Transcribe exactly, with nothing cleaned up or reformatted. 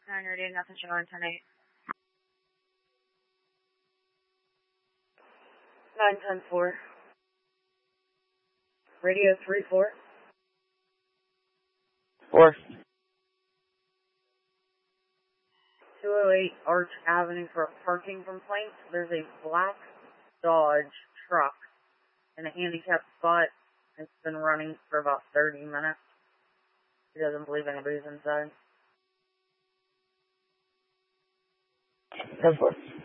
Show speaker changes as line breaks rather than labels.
nine radio, nothing showing ten eight. nine ten four. Radio three four.
Four.
two oh eight Arch Avenue for a parking complaint. There's a black Dodge truck in a handicapped spot. It's been running for about thirty minutes. He doesn't believe anybody's inside.
ten four.